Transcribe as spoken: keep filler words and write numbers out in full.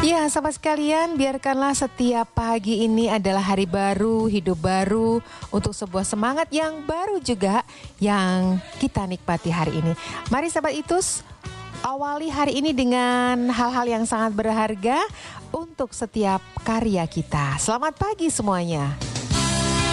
Ya, sahabat sekalian, biarkanlah setiap pagi ini adalah hari baru, hidup baru, untuk sebuah semangat yang baru juga yang kita nikmati hari ini. Mari sahabat Itus, awali hari ini dengan hal-hal yang sangat berharga untuk setiap karya kita. Selamat pagi semuanya.